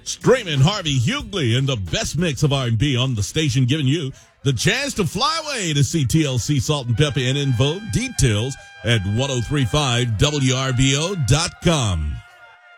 Streaming Harvey Hughley in the best mix of R&B on the station, giving you the chance to fly away to see TLC Salt and Pepper and In Vogue. Details at 1035wrbo.com.